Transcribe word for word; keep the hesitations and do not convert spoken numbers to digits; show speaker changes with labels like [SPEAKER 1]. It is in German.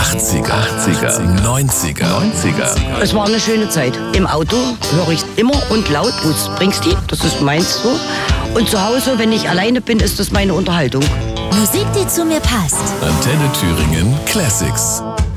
[SPEAKER 1] achtziger, achtziger, neunziger, neunziger.
[SPEAKER 2] Es war eine schöne Zeit. Im Auto höre ich immer und laut Bruce Springsteen, das ist meins so. Und zu Hause, wenn ich alleine bin, ist das meine Unterhaltung.
[SPEAKER 3] Musik, die zu mir passt.
[SPEAKER 1] Antenne Thüringen Classics.